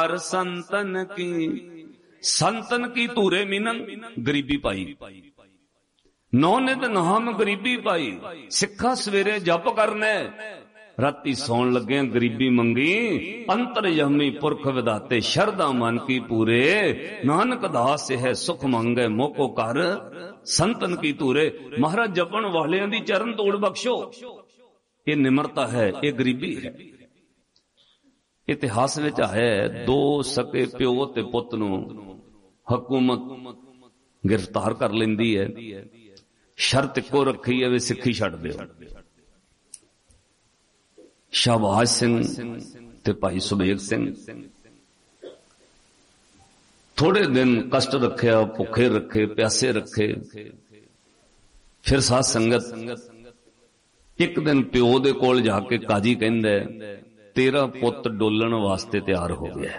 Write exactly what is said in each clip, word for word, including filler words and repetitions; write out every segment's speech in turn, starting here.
संतन की संतन की धूरे मीनन गरीबी पाई, नौ नित नाम गरीबी पाई। सिखा सवेरे जप करने, राती सौन लगे गरीबी मंगी। अंतर यमी पुरख विदाते शरदा मन की पूरे, नानक दास है सुख मंगे मोको कर संतन की धूरे। महाराज जपन वालियां दी चरण तोड़ बख्शो, ये निमरता है, ये गरीबी है। इतिहास विच है दो सके प्यो ते पुत नूं हुकूमत गिरफ्तार कर लेंदी है। शर्त इको रखी है वे सिक्खी छड्ड दिओ। शाहबाज सिंह ते भाई सुबेग सिंह थोड़े दिन कष्ट रखिया, भुखे रखे, प्यासे रखे। फिर साध संगत एक दिन प्यो दे कोल जाके काजी कहंदा तेरा पुत डोलण वास्ते तैयार हो गया।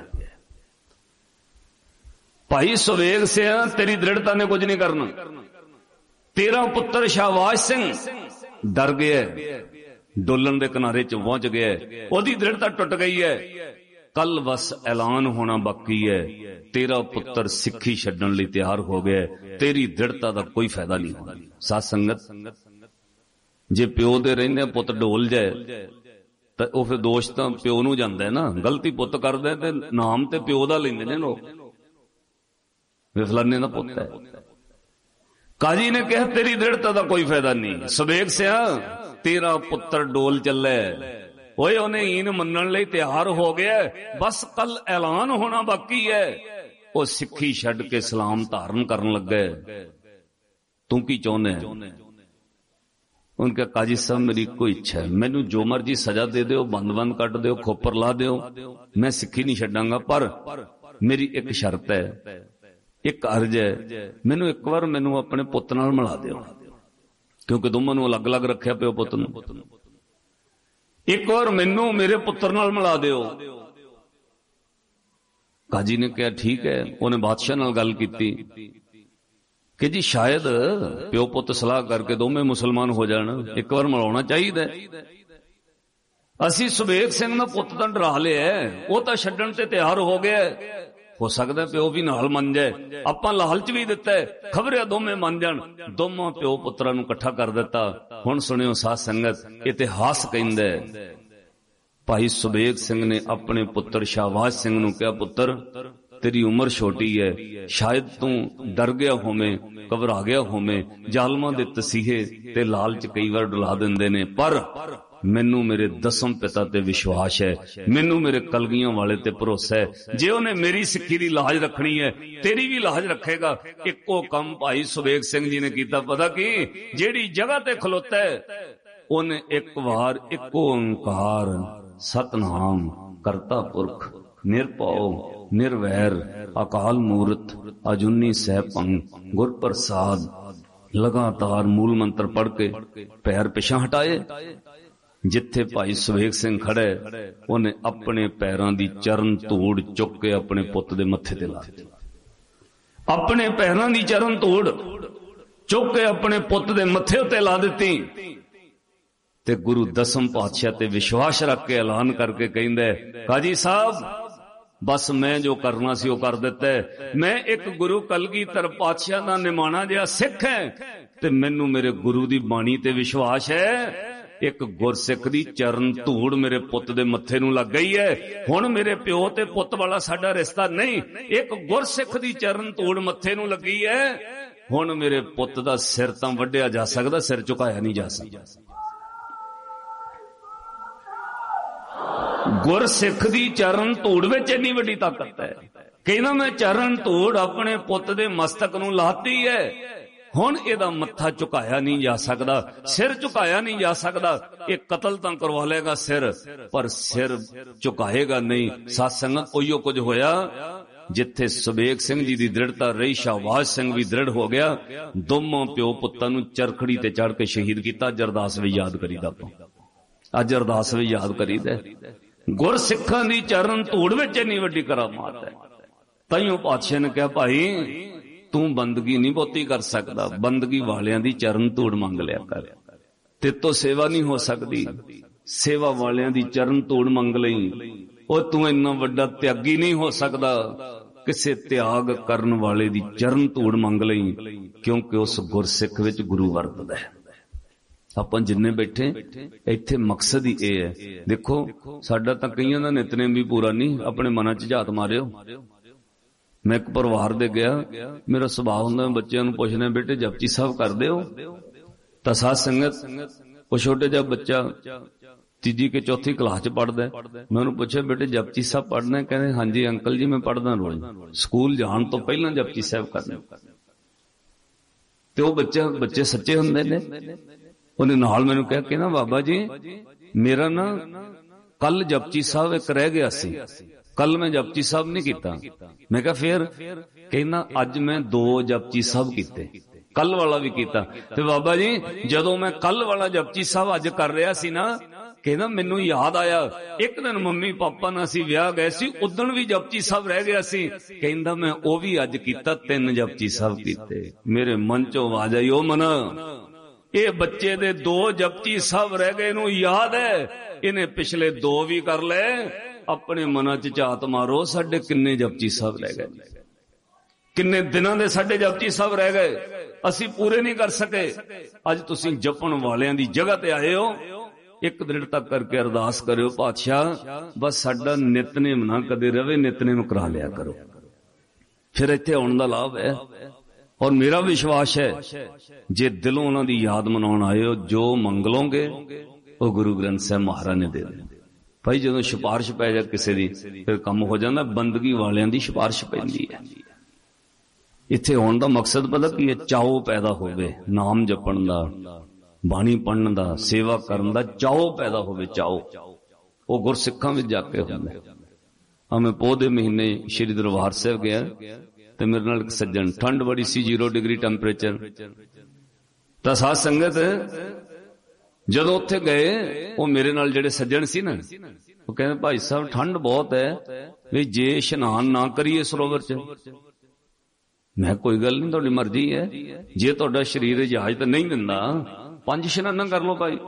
भाई सुबेग सिंह तेरी दृढ़ता ने कुछ नहीं करना। तेरा पुत्र शाहबाज सिंह डर गया, डोलन दे किनारे च पहुंच गया, ओदी दृढ़ता टुट गई है। कल बस ऐलान होना बाकी है, तेरा पुत्र सिक्खी छड्डण लई तैयार हो गया। तेरी दृढ़ता दा कोई फायदा नहीं होगा। साध संगत जे प्यो दे रहिंदे पुत डोल जाए तो वह फिर दोष तो प्यो नूं जांदा है ना। गलती पुत करदे ते नाम ते प्यो दा लैंदे ने लोग, वे फलाने दा पुत है। काजी ने कहा तेरी दृढ़ता दा कोई फायदा नहीं। सुबेग सिंह तेरा पुत्र डोल चले, ओए उन्हें ईन मनण लई तैयार हो गया, बस कल ऐलान होना बाकी है। वो सिक्खी छड्ड के सलाम धारण करन लगे। तू की चाहुंदा है? उनका काजी साहब मेरी कोई इच्छा है, मैनू जो मर्जी सजा दे दो, बंद बंद कट दो, खोपर ला दो, मैं सिक्खी नहीं छड्डांगा। पर मेरी एक शर्त है, एक अर्ज है, मैनू एक बार मैनू अपने पुत नाल मिला दो, क्योंकि दोवां नूं अलग अलग रखिया पिओ पुत नूं। एक बार मैनू मेरे पुत्र नाल मिला दो। काजी ने कहा ठीक है। उन्हें बादशाह नाल गल कीती कि जी शायद प्यो पुत सलाह करके दोवें मुसलमान हो जाण, एक बार मिलाउणा चाहिए। असी सुबेग सिंह दा पुत तां डरा लिया, वो तां छड्डण ते तैयार हो गया। हो सकदा प्यो भी नाल मन जाए, आपां लालच भी दिता है, खबरे दोवें मन जाण। दोवां प्यो पुत्रां नूं इकट्ठा कर दिता। हुण सुणियो साध संगत, इतिहास कहंदा है भाई सुबेग सिंह ने अपने पुत्र शाहबाज सिंह नूं कहा, पुत्र तेरी उम्र छोटी है, शायद तू डर गया होवे, घबरा गया होवे, जालमां दे तसीहे ते लालच कई बार डुला दिंदे ने, पर मैनू मेरे दसम पिता ते विश्वास है, मैनू मेरे कलगियां वाले ते भरोसा है। जे उन्हें मेरी सिक्खी दी लाज रखनी है, तेरी भी लाज रखेगा। इको कम भाई सुबेग सिंह जी ने कीता, पता की जेड़ी जगह ते खलोता है उन्हें एक बार इको ओंकार सतनाम करता पुरख निरभउ निर्वैर अकाल मूरत अजुनी सहभंग गुर प्रसाद लगातार मूल मंत्र पढ़ के पैर पिछा हटाए। जिथे भाई सुबेग सिंह खड़े, उन्हें अपने पैरों की चरण धूड़ चुक के अपने पुत दे मत्थे ते ला दी। अपने पैरों की चरण धूड़ चुक के अपने पुत दे मत्थे उत्ते ला दी। ते गुरु दसम पातशाह ते विश्वास रख के ऐलान करके कहंदा है, काजी साहब बस मैं जो करना सी वो कर दिता है। मैं एक गुरु कलगीधर पातशाह दा निमाणा जिहा सिख है, ते मैनू मेरे गुरु दी बाणी ते विश्वास है। एक गुरसिख दी चरण धूड़ मेरे पुत दे मत्थे नूं लग गई है। हुण मेरे प्यो ते पुत वाला साडा रिश्ता नहीं, एक गुरसिख दी चरण धूड़ मत्थे नूं लगी है। हुण मेरे पुत दा सिर तां वड्ढिया जा सकदा, सिर झुकाया नहीं जा सकदा। गुरसिख दी चरण धूड़ विच इन्नी वड्डी ताकत है। कहना मैं चरण धूड़ अपने पुत दे मस्तक नूं लाती है, हुण इहदा मत्था झुकाया नहीं जा सकदा, सिर झुकाया नहीं जा सकदा। एक कतल तां करवा लेगा सिर, पर सिर झुकाएगा नहीं। सत्संग उहियो कुछ होया जिथे सुबेग सिंह जी दी दृढ़ता रही, शाहबाज सिंह भी दृढ़ हो गया। दोनों प्यो पुत्तां नूं चरखड़ी ते चढ़ के शहीद किया। अज अरदास भी याद करीदा, अज अरदास भी याद करीदा। गुरसिखां दी चरण धूड़ विच इन्नी वड्डी करामात है। ताइयों पातशाह ने कहा, भाई तू बंदगी नहीं बहुती कर सकदा, बंदगी वालियां दी चरण धूड़ मंग लिया कर। ते तो सेवा नहीं हो सकती, सेवा वालियां दी चरण धूड़ मंग लई, ਉਹ ਤੂੰ ਇੰਨਾ ਵੱਡਾ ਤਿਆਗੀ ਨਹੀਂ ਹੋ ਸਕਦਾ, ਕਿਸੇ ਤਿਆਗ ਕਰਨ ਵਾਲੇ ਦੀ ਚਰਨ ਧੂੜ ਮੰਗ ਲਈ, ਕਿਉਂਕਿ ਉਸ ਗੁਰਸਿੱਖ ਵਿੱਚ ਗੁਰੂ ਵਰਤਦਾ ਹੈ। ਆਪਾਂ ਜਿੰਨੇ ਬੈਠੇ ਇੱਥੇ ਮਕਸਦ ਹੀ ਇਹ ਹੈ। ਦੇਖੋ ਸਾਡਾ ਤਾਂ ਕਈਆਂ ਦਾ ਨਿਤਨੇਮ ਵੀ ਪੂਰਾ ਨਹੀਂ, ਆਪਣੇ ਮਨਾਂ 'ਚ ਝਾਤ ਮਾਰਿਓ। ਮੈਂ ਇੱਕ ਪਰਿਵਾਰ ਦੇ ਗਿਆ, ਮੇਰਾ ਸੁਭਾਅ ਹੁੰਦਾ ਬੱਚਿਆਂ ਨੂੰ ਪੁੱਛਣਾ, ਬੇਟੇ ਜਪਜੀ ਸਾਹਿਬ ਕਰਦੇ ਹੋ? ਤਾਂ ਸਾਧ ਸੰਗਤ ਉਹ ਛੋਟੇ ਜਿਹਾ ਬੱਚਾ ਤੀਜੀ ਕੇ ਚੌਥੀ ਕਲਾਸ 'ਚ ਪੜ੍ਹਦਾ, ਮੈਂ ਉਹਨੂੰ ਪੁੱਛਿਆ ਬੇਟੇ ਜਪਜੀ ਸਾਹਿਬ ਪੜ੍ਹਨਾ? ਕਹਿੰਦੇ ਹਾਂਜੀ ਅੰਕਲ ਜੀ ਮੈਂ ਪੜ੍ਹਦਾ ਰੋਜ਼, ਸਕੂਲ ਜਾਣ ਤੋਂ ਪਹਿਲਾਂ ਜਪਜੀ ਸਾਹਿਬ ਕਰਨਾ। ਤੇ ਉਹ ਬੱਚਾ ਬੱਚੇ ਸੱਚੇ ਹੁੰਦੇ ਨੇ। ਉਹਨੇ ਨਾਲ ਮੈਨੂੰ ਕਹਿ ਕੇ ਨਾ, ਬਾਬਾ ਜੀ ਮੇਰਾ ਨਾ ਕੱਲ ਜਪਜੀ ਸਾਹਿਬ ਇੱਕ ਰਹਿ ਗਿਆ ਸੀ, ਕੱਲ ਮੈਂ ਜਪਜੀ ਸਾਹਿਬ ਨਹੀਂ ਕੀਤਾ। ਮੈਂ ਕਿਹਾ ਫੇਰ? ਕਹਿੰਦਾ ਅੱਜ ਮੈਂ ਦੋ ਜਪਜੀ ਸਾਹਿਬ ਕੀਤੇ, ਕੱਲ ਵਾਲਾ ਵੀ ਕੀਤਾ। ਤੇ ਬਾਬਾ ਜੀ ਜਦੋਂ ਮੈਂ ਕੱਲ ਵਾਲਾ ਜਪਜੀ ਸਾਹਿਬ ਅੱਜ ਕਰ ਰਿਹਾ ਸੀ ਨਾ, ਕਹਿੰਦਾ ਮੈਨੂੰ ਯਾਦ ਆਇਆ ਇੱਕ ਦਿਨ ਮੰਮੀ ਪਾਪਾ ਨਾਲ ਅਸੀਂ ਵਿਆਹ ਗਏ ਸੀ, ਉਦਣ ਵੀ ਜਪਜੀ ਸਾਹਿਬ ਰਹਿ ਗਿਆ ਸੀ। ਕਹਿੰਦਾ ਮੈਂ ਉਹ ਵੀ ਅੱਜ ਕੀਤਾ, ਤਿੰਨ ਜਪਜੀ ਸਾਹਿਬ ਕੀਤੇ। ਮੇਰੇ ਮਨ ਚੋਂ ਆਵਾਜ਼ ਆਈ, ਉਹ ਮਨ ਇਹ ਬੱਚੇ ਦੇ ਦੋ ਜਪਜੀ ਸਾਹਿਬ ਰਹਿ ਗਏ, ਇਹਨੂੰ ਯਾਦ ਹੈ ਇਹਨੇ ਪਿਛਲੇ ਦੋ ਵੀ ਕਰ ਲਏ। ਆਪਣੇ ਮਨਾਂ 'ਚ ਝਾਤ ਮਾਰੋ, ਸਾਡੇ ਕਿੰਨੇ ਜਪਜੀ ਸਾਹਿਬ ਰਹਿ ਗਏ, ਕਿੰਨੇ ਦਿਨਾਂ ਦੇ ਸਾਡੇ ਜਪਜੀ ਸਾਹਿਬ ਰਹਿ ਗਏ, ਅਸੀਂ ਪੂਰੇ ਨਹੀਂ ਕਰ ਸਕੇ। ਅੱਜ ਤੁਸੀਂ ਜਪਣ ਵਾਲਿਆਂ ਦੀ ਜਗ੍ਹਾ ਤੇ ਆਏ ਹੋ, ਇੱਕ ਦ੍ਰਿੜਤਾ ਕਰਕੇ ਅਰਦਾਸ ਕਰਿਓ, ਪਾਤਸ਼ਾਹ ਬਸ ਸਾਡਾ ਨਿਤਨੇਮ ਨਾ ਕਦੇ ਰਵੇ, ਨਿਤਨੇਮ ਕਰਾ ਲਿਆ ਕਰੋ। ਫਿਰ ਇੱਥੇ ਆਉਣ ਦਾ ਲਾਭ ਹੈ। ਔਰ ਮੇਰਾ ਵਿਸ਼ਵਾਸ ਹੈ ਜੇ ਦਿਲੋਂ ਉਹਨਾਂ ਦੀ ਯਾਦ ਮਨਾਉਣ ਆਏ ਹੋ, ਜੋ ਮੰਗ ਲਓਗੇ ਉਹ ਗੁਰੂ ਗ੍ਰੰਥ ਸਾਹਿਬ ਮਹਾਰਾਜ ਨੇ ਦੇ ਦੇਣਾ। ਭਾਈ ਜਦੋਂ ਸਿਫਾਰਿਸ਼ ਪੈ ਜਾ ਕਿਸੇ ਦੀ, ਫਿਰ ਕੰਮ ਹੋ ਜਾਂਦਾ। ਬੰਦਗੀ ਵਾਲਿਆਂ ਦੀ ਸਿਫਾਰਿਸ਼ ਪੈਂਦੀ ਹੈ। ਇੱਥੇ ਆਉਣ ਦਾ ਮਕਸਦ ਪਤਾ ਕੀ ਹੈ? ਚਾਓ ਪੈਦਾ ਹੋਵੇ, ਨਾਮ ਜਪਣ ਦਾ, ਬਾਣੀ ਪੜ੍ਹਨ ਦਾ, ਸੇਵਾ ਕਰਨ ਦਾ ਚਾਓ ਪੈਦਾ ਹੋਵੇ। ਚਾਓ ਉਹ ਗੁਰਸਿੱਖਾਂ ਵਿੱਚ ਜਾ ਕੇ ਹੁੰਦਾ। ਆ ਮੈਂ ਪੋਹ ਦੇ ਮਹੀਨੇ ਸ਼੍ਰੀ ਦਰਬਾਰ ਸਾਹਿਬ ਗਿਆ ਤੇ ਮੇਰੇ ਨਾਲ ਇੱਕ ਸੱਜਣ, ਠੰਡ ਬੜੀ ਸੀ, ਜ਼ੀਰੋ ਡਿਗਰੀ ਟੈਂਪਰੇਚਰ। ਤਾਂ ਸਾਧ ਸੰਗਤ ਜਦੋਂ ਉੱਥੇ ਗਏ, ਉਹ ਮੇਰੇ ਨਾਲ ਜਿਹੜੇ ਸੱਜਣ ਸੀ ਨਾ, ਉਹ ਕਹਿੰਦੇ ਭਾਈ ਸਾਹਿਬ ਠੰਡ ਬਹੁਤ ਹੈ, ਵੀ ਜੇ ਇਸ਼ਨਾਨ ਨਾ ਕਰੀਏ ਸਰੋਵਰ 'ਚ। ਮੈਂ ਕੋਈ ਗੱਲ ਨਹੀਂ, ਤੁਹਾਡੀ ਮਰਜ਼ੀ ਹੈ, ਜੇ ਤੁਹਾਡਾ ਸਰੀਰ ਇਜਾਜ਼ਤ ਨਹੀਂ ਦਿੰਦਾ ਪੰਜ ਇਸ਼ਨਾਨਾਂ ਕਰ ਲਓ ਭਾਈ।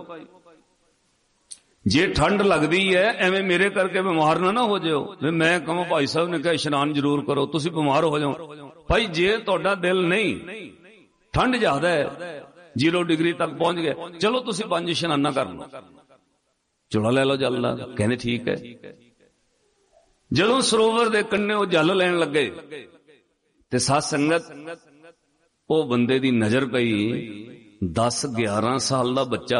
ਜੇ ਠੰਡ ਲੱਗਦੀ ਹੈ ਐਵੇਂ ਮੇਰੇ ਕਰਕੇ ਬਿਮਾਰ ਨਾ ਨਾ ਹੋ ਜਾਓ, ਮੈਂ ਕਹਾਂ ਭਾਈ ਸਾਹਿਬ ਨੇ ਕਿਹਾ ਇਸ਼ਨਾਨ ਜ਼ਰੂਰ ਕਰੋ, ਤੁਸੀਂ ਬਿਮਾਰ ਹੋ ਜਾਓ। ਭਾਈ ਜੇ ਤੁਹਾਡਾ ਦਿਲ ਨਹੀਂ, ਠੰਡ ਜ਼ਿਆਦਾ ਹੈ, ਜ਼ੀਰੋ ਡਿਗਰੀ ਤੱਕ ਪਹੁੰਚ ਗਏ, ਚਲੋ ਤੁਸੀਂ ਪੰਜ ਇਸ਼ਨਾਨਾਂ ਕਰ ਲਓ, ਚੁਲਾ ਲੈ ਲਓ ਜਲ ਦਾ। ਕਹਿੰਦੇ ਠੀਕ ਹੈ। ਜਦੋਂ ਸਰੋਵਰ ਦੇ ਕੰਢੇ ਉਹ ਜਲ ਲੈਣ ਲੱਗੇ ਤੇ ਸਾਧ ਸੰਗਤ ਉਹ ਬੰਦੇ ਦੀ ਨਜ਼ਰ ਪਈ, ਦਸ ਗਿਆਰਾਂ ਸਾਲ ਦਾ ਬੱਚਾ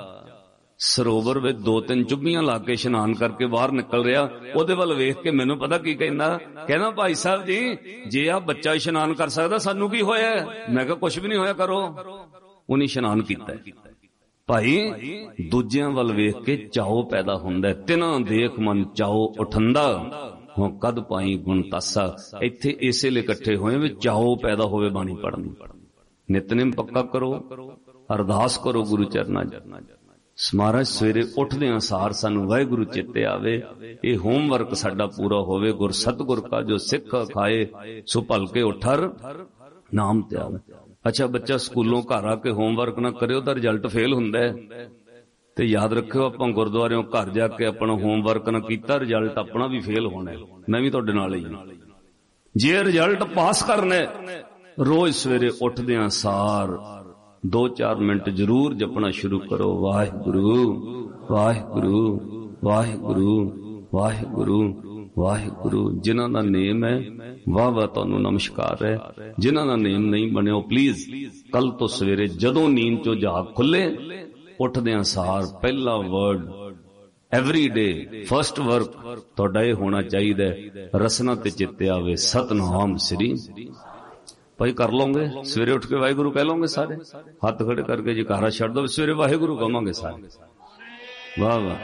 ਸਰੋਵਰ ਵਿੱਚ ਦੋ ਤਿੰਨ ਚੁੱਭੀਆਂ ਲਾ ਕੇ ਇਸ਼ਨਾਨ ਕਰਕੇ ਬਾਹਰ ਨਿਕਲ ਰਿਹਾ। ਉਹਦੇ ਵੱਲ ਵੇਖ ਕੇ ਮੈਨੂੰ ਪਤਾ ਕੀ ਕਹਿੰਦਾ, ਕਹਿੰਦਾ ਭਾਈ ਸਾਹਿਬ ਜੀ ਜੇ ਆ ਬੱਚਾ ਇਸ਼ਨਾਨ ਕਰ ਸਕਦਾ ਸਾਨੂੰ ਕੀ ਹੋਇਆ? ਮੈਂ ਕਿਹਾ ਕੁਛ ਵੀ ਨਹੀਂ ਹੋਇਆ, ਕਰੋ। ਉਹਨੇ ਇਸ਼ਨਾਨ ਕੀਤਾ। ਭਾਈ ਦੂਜਿਆਂ ਵੱਲ ਵੇਖ ਕੇ ਚਾਓ ਪੈਦਾ ਹੁੰਦਾ, ਤਿਨਾਂ ਦੇਖ ਮਨ ਚਾਓ ਉਠੰਦਾ, ਹੋ ਕਦ ਪਾਈ ਗੁਣ ਤਾਸਾ। ਇੱਥੇ ਇਸੇ ਲਈ ਇਕੱਠੇ ਹੋਏ ਵੀ ਚਾਓ ਪੈਦਾ ਹੋਵੇ ਬਾਣੀ ਪੜ੍ਹਨ। ਨਿਤਨੇਮ ਪੱਕਾ ਕਰੋ, ਅਰਦਾਸ ਕਰੋ ਗੁਰੂ ਚਰਨਾਂ 'ਚ। ਮਹਾਰਾਜ ਸਵੇਰੇ ਉੱਠਦਿਆਂ ਸਾਰ ਸਾਨੂੰ ਵਾਹਿਗੁਰੂ ਚੇਤੇ ਆਵੇ, ਇਹ ਹੋਮਵਰਕ ਸਾਡਾ ਪੂਰਾ ਹੋਵੇ। ਗੁਰ ਸਤਿਗੁਰ ਕਾ ਜੋ ਸਿੱਖ ਖਾਏ, ਸੋ ਭਲਕੇ ਉਠਰ ਨਾਮ ਤੇ ਆਵੇ। ਅੱਛਾ ਬੱਚਾ ਸਕੂਲੋਂ ਘਰ ਆ ਕੇ ਹੋਮਵਰਕ ਨਾ ਕਰਿਓ ਤਾਂ ਰਿਜ਼ਲਟ ਫੇਲ ਹੁੰਦਾ ਹੈ। ਤੇ ਯਾਦ ਰੱਖਿਓ, ਆਪਾਂ ਗੁਰਦੁਆਰਿਓਂ ਘਰ ਜਾ ਕੇ ਆਪਣਾ ਹੋਮਵਰਕ ਨਾ ਕੀਤਾ, ਰਿਜ਼ਲਟ ਆਪਣਾ ਵੀ ਫੇਲ ਹੋਣਾ। ਮੈਂ ਵੀ ਤੁਹਾਡੇ ਨਾਲ ਹੀ। ਜੇ ਰਿਜ਼ਲਟ ਪਾਸ ਕਰਨਾ, ਰੋਜ਼ ਸਵੇਰੇ ਉੱਠਦਿਆਂ ਸਾਰ ਦੋ ਚਾਰ ਮਿੰਟ ਜ਼ਰੂਰ ਜਪਣਾ ਸ਼ੁਰੂ ਕਰੋ, ਵਾਹਿਗੁਰੂ ਵਾਹਿਗੁਰੂ ਵਾਹਿਗੁਰੂ ਵਾਹਿਗੁਰੂ ਵਾਹਿਗੁਰੂ। ਜਿਨ੍ਹਾਂ ਦਾ ਨੇਮ ਹੈ ਵਾਹ ਵਾਹ ਤੁਹਾਨੂੰ ਨਮਸਕਾਰ ਹੈ। ਜਿਨ੍ਹਾਂ ਦਾ ਨੇਮ ਨਹੀਂ ਬਣਿਆ, ਪਲੀਜ਼ ਕੱਲ ਤੋਂ ਸਵੇਰੇ ਜਦੋਂ ਨੀਂਦ ਚੋਂ ਜਾਗ ਖੁੱਲੇ, ਉੱਠਦਿਆਂ ਸਾਰ ਪਹਿਲਾ word every day, first work ਤੁਹਾਡਾ ਇਹ ਹੋਣਾ ਚਾਹੀਦਾ, ਰਸਨਾ ਤੇ ਚਿੱਤੇ ਆਵੇ ਸਤਨਾਮ ਸ੍ਰੀ। ਭਾਈ ਕਰ ਲਓਗੇ ਸਵੇਰੇ ਉੱਠ ਕੇ ਵਾਹਿਗੁਰੂ ਕਹਿ ਲਓਗੇ ਸਾਰੇ, ਹੱਥ ਖੜੇ ਕਰਕੇ ਜੈਕਾਰਾ ਛੱਡ ਦੋ, ਸਵੇਰੇ ਵਾਹਿਗੁਰੂ ਕਹਾਂਗੇ ਸਾਰੇ। ਵਾਹ ਵਾਹ।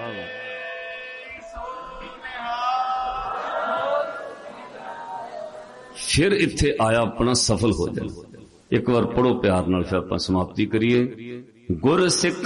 ਫਿਰ ਇੱਥੇ ਆਇਆ ਆਪਣਾ ਸਫਲ ਹੋ ਜਾਣਾ। ਇੱਕ ਵਾਰ ਪੜੋ ਪਿਆਰ ਨਾਲ, ਫਿਰ ਆਪਾਂ ਸਮਾਪਤੀ ਕਰੀਏ। ਗੁਰ ਸਿੱਖ